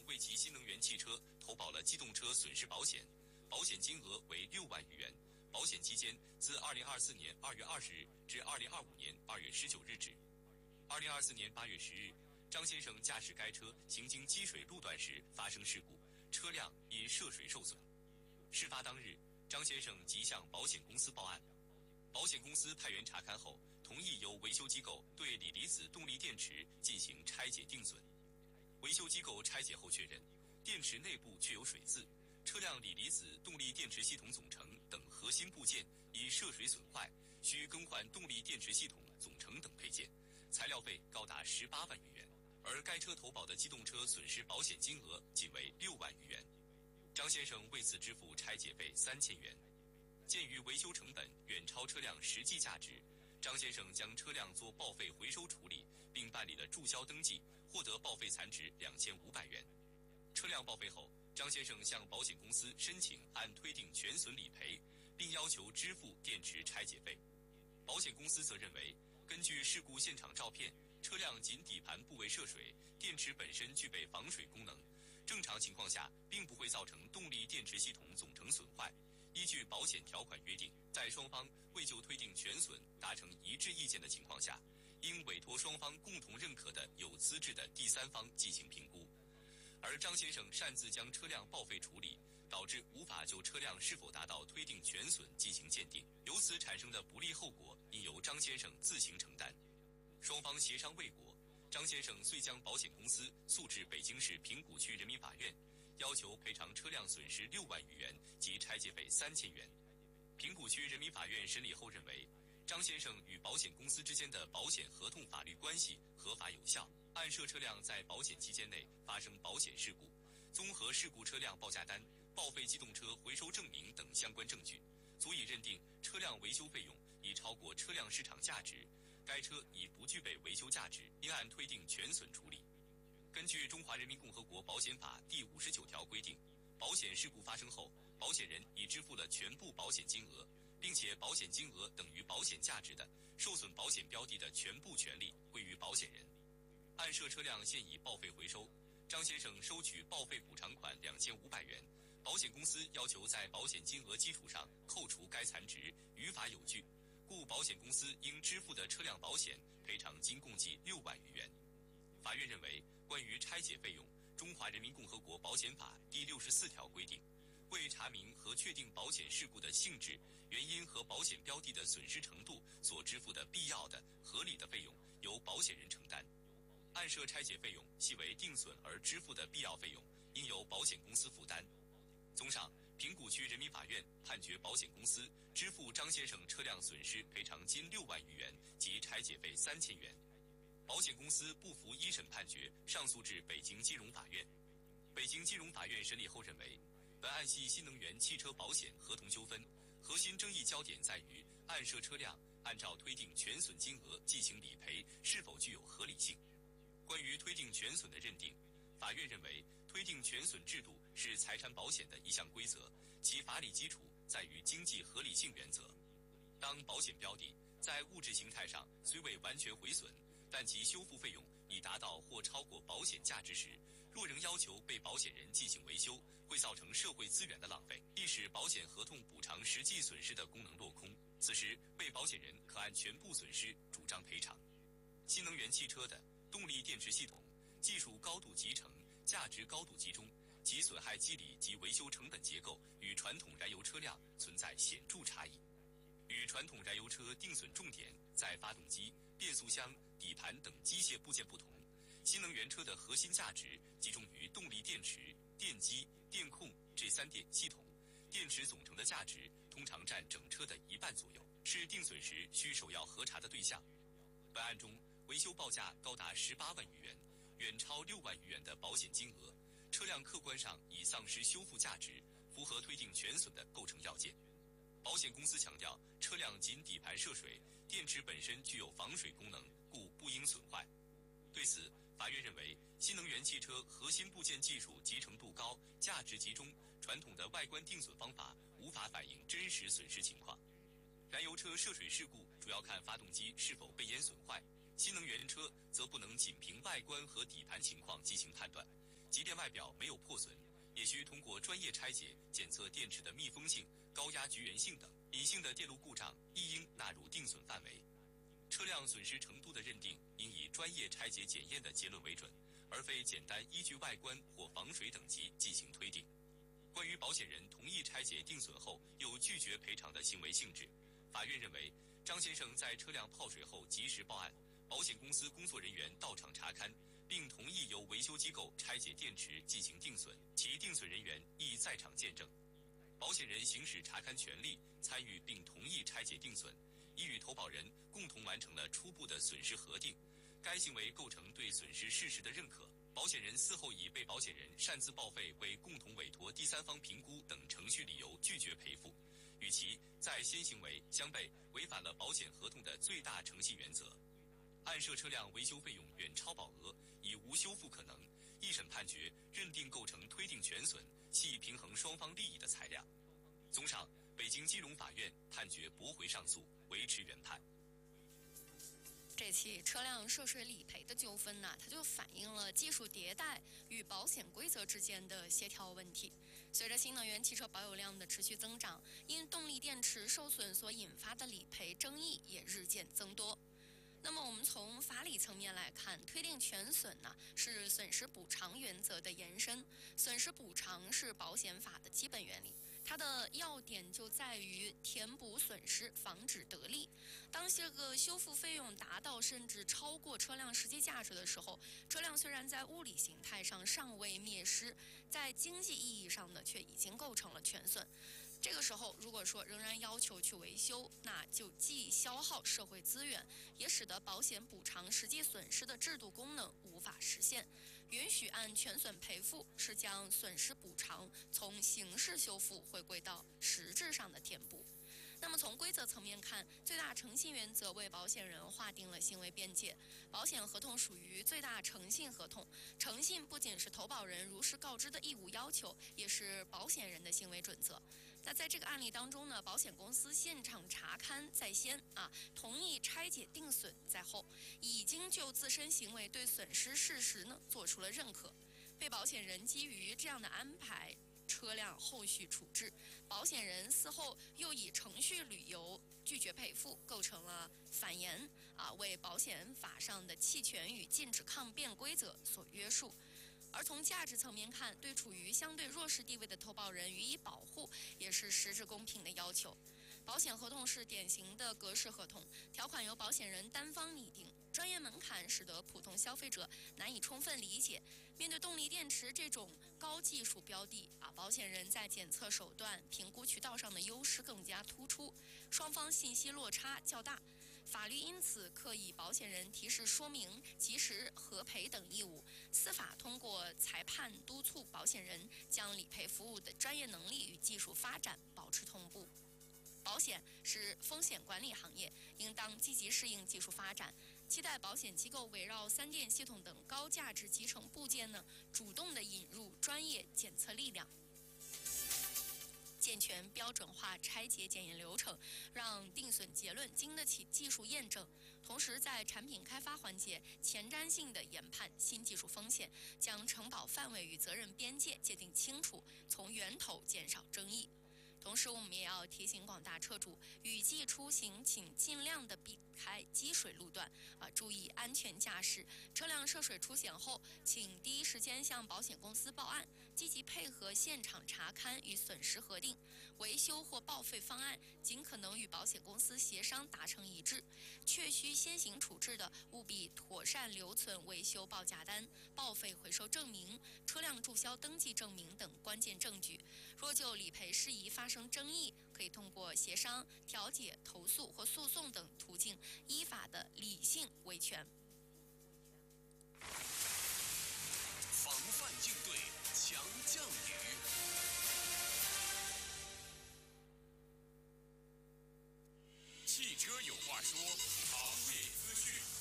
为其新能源汽车投保了机动车损失保险，保险金额为6万余元，保险期间自2024年2月20日至2025年2月19日止。2024年8月10日，张先生驾驶该车行经积水路段时发生事故，车辆因涉水受损。事发当日，张先生即向保险公司报案，保险公司派员查勘后，同意由维修机构对锂离子动力电池进行拆解定损。维修机构拆解后确认，电池内部确有水渍，车辆锂离子动力电池系统总成等核心部件因涉水损坏，需更换动力电池系统总成等配件，材料费高达18万余元，而该车投保的机动车损失保险金额仅为6万余元。张先生为此支付拆解费3000元。鉴于维修成本远超车辆实际价值，张先生将车辆做报废回收处理，并办理了注销登记，获得报废残值2500元。车辆报废后，张先生向保险公司申请按推定全损理赔，并要求支付电池拆解费。保险公司则认为，根据事故现场照片，车辆仅底盘部位涉水，电池本身具备防水功能，正常情况下并不会造成动力电池系统总成损坏。依据保险条款约定，在双方未就推定全损达成一致意见的情况下，应委托双方共同认可的有资质的第三方进行评估。而张先生擅自将车辆报废处理，导致无法就车辆是否达到推定全损进行鉴定，由此产生的不利后果应由张先生自行承担。双方协商未果，张先生遂将保险公司诉至北京市平谷区人民法院，要求赔偿车辆损失6万余元及拆解费3000元。平谷区人民法院审理后认为，张先生与保险公司之间的保险合同法律关系合法有效，案涉车辆在保险期间内发生保险事故，综合事故车辆报价单、报废机动车回收证明等相关证据，足以认定车辆维修费用已超过车辆市场价值，该车已不具备维修价值，应按推定全损处理。根据《中华人民共和国保险法》第59条规定，保险事故发生后，保险人已支付了全部保险金额，并且保险金额等于保险价值的，受损保险标的的全部权利归于保险人。案涉车辆现已报废回收，张先生收取报废补偿款2500元，保险公司要求在保险金额基础上扣除该残值，于法有据，故保险公司应支付的车辆保险赔偿金共计6万余元。法院认为，关于拆解费用，《中华人民共和国保险法》第64条规定，为查明和确定保险事故的性质、原因和保险标的的损失程度所支付的必要的、合理的费用，由保险人承担。案涉拆解费用系为定损而支付的必要费用，应由保险公司负担。综上，平谷区人民法院判决保险公司支付张先生车辆损失赔偿金6万余元及拆解费3000元。保险公司不服一审判决，上诉至北京金融法院。北京金融法院审理后认为，本案系新能源汽车保险合同纠纷，核心争议焦点在于案涉车辆按照推定全损金额进行理赔是否具有合理性。关于推定全损的认定，法院认为，推定全损制度是财产保险的一项规则，其法理基础在于经济合理性原则。当保险标的在物质形态上虽未完全毁损，但其修复费用已达到或超过保险价值时，若仍要求被保险人进行维修，会造成社会资源的浪费，亦使保险合同补偿实际损失的功能落空。此时，被保险人可按全部损失主张赔偿。新能源汽车的动力电池系统技术高度集成，价值高度集中，其损害机理及维修成本结构与传统燃油车辆存在显著差异。与传统燃油车定损重点在发动机、变速箱、底盘等机械部件不同，新能源车的核心价值集中于动力电池、电机、电控这3电系统，电池总成的价值通常占整车的1半左右，是定损时需首要核查的对象。本案中，维修报价高达18万余元，远超6万余元的保险金额，车辆客观上已丧失修复价值，符合推定全损的构成要件。保险公司强调，车辆仅底盘涉水，电池本身具有防水功能，故不应损坏。对此，法院认为，新能源汽车核心部件技术集成度高，价值集中，传统的外观定损方法无法反映真实损失情况。燃油车涉水事故主要看发动机是否被淹损坏，新能源车则不能仅凭外观和底盘情况进行判断，即便外表没有破损，也需通过专业拆解检测电池的密封性、高压绝缘性等。隐性的电路故障亦应纳入定损范围。车辆损失程度的认定应以专业拆解检验的结论为准，而非简单依据外观或防水等级进行推定。关于保险人同意拆解定损后又拒绝赔偿的行为性质，法院认为，张先生在车辆泡水后及时报案，保险公司工作人员到场查勘，并同意由维修机构拆解电池进行定损，其定损人员亦在场见证。保险人行使查勘权利，参与并同意拆解定损，已与投保人共同完成了初步的损失核定，该行为构成对损失事实的认可。保险人事后以被保险人擅自报废为共同委托第三方评估等程序理由拒绝赔付，与其在先行为相悖，违反了保险合同的最大诚信原则。案涉车辆维修费用远超保额，已无修复可能，一审判决认定构成推定全损，系平衡双方利益的裁量。综上，北京金融法院判决驳回上诉，维持原判。 这起车辆涉税理赔的纠纷呢，它就反映了技术迭代与保险规则之间的协调问题。随着新能源汽车保有量的持续增长，因动力电池受损所引发的理赔争议也日渐增多。那么我们从法理层面来看，推定全损呢是损失补偿原则的延伸，损失补偿是保险法的基本原理。它的要点就在于填补损失，防止得利。当这个修复费用达到甚至超过车辆实际价值的时候，车辆虽然在物理形态上尚未灭失，在经济意义上呢却已经构成了全损。这个时候，如果说仍然要求去维修，那就既消耗社会资源，也使得保险补偿实际损失的制度功能无法实现。允许按全损赔付，是将损失补偿从形式修复回归到实质上的填补。那么从规则层面看，最大诚信原则为保险人划定了行为边界。保险合同属于最大诚信合同，诚信不仅是投保人如实告知的义务要求，也是保险人的行为准则。那在这个案例当中呢，保险公司现场查勘在先同意拆解定损在后，已经就自身行为对损失事实呢做出了认可。被保险人基于这样的安排，车辆后续处置，保险人事后又以程序理由拒绝赔付，构成了反延为保险法上的弃权与禁止抗辩规则所约束。而从价值层面看，对处于相对弱势地位的投保人予以保护，也是实质公平的要求。保险合同是典型的格式合同，条款由保险人单方拟定，专业门槛使得普通消费者难以充分理解。面对动力电池这种高技术标的保险人在检测手段、评估渠道上的优势更加突出，双方信息落差较大。法律因此课以保险人提示说明、及时核赔等义务。司法通过裁判督促保险人将理赔服务的专业能力与技术发展保持同步。保险是风险管理行业，应当积极适应技术发展，期待保险机构围绕三电系统等高价值集成部件呢，主动地引入专业检测力量，健全标准化拆解检验流程，让定损结论经得起技术验证。同时，在产品开发环节前瞻性地研判新技术风险，将承保范围与责任边界界定清楚，从源头减少争议。同时，我们也要提醒广大车主，雨季出行请尽量的避开积水路段，注意安全驾驶。车辆涉水出险后，请第一时间向保险公司报案，积极配合现场查勘与损失核定，维修或报废方案尽可能与保险公司协商达成一致。确需先行处置的，务必妥善留存维修报价单、报废回收证明、车辆注销登记证明等关键证据。若就理赔事宜发生争议，可以通过协商、调解、投诉或诉讼等途径，依法的理性维权。 防范应对，强降雨。汽车有话说，行业资讯。